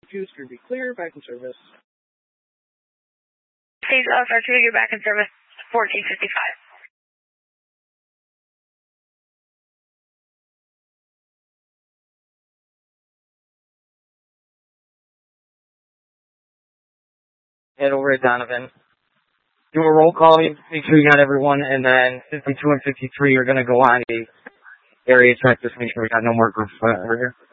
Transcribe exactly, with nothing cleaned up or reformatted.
fifty-two, Screwby clear, back in service. Stage Alpha two, you're back in service, fourteen fifty-five. Head over to Donovan. Do a roll call, make sure you got everyone, and then fifty-two and fifty-three are going to go on the area check, just make sure we got no more groups over here.